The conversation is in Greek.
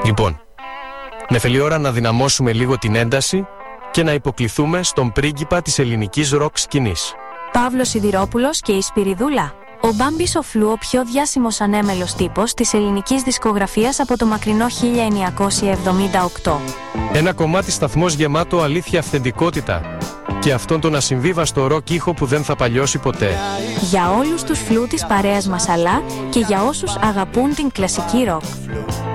Λοιπόν, νεφελή ώρα να δυναμώσουμε λίγο την ένταση και να υποκληθούμε στον πρίγκιπα της ελληνικής ροκ σκηνής. Παύλος Σιδηρόπουλος και η Σπυριδούλα. Ο Μπάμπης ο Φλου, ο πιο διάσημος ανέμελος τύπος της ελληνικής δισκογραφίας από το μακρινό 1978. Ένα κομμάτι σταθμός γεμάτο αλήθεια, αυθεντικότητα και αυτόν τον ασυμβίβαστο ροκ ήχο που δεν θα παλιώσει ποτέ. Για όλους τους Φλου της παρέας μας αλλά και για όσους αγαπούν την κλασική ροκ.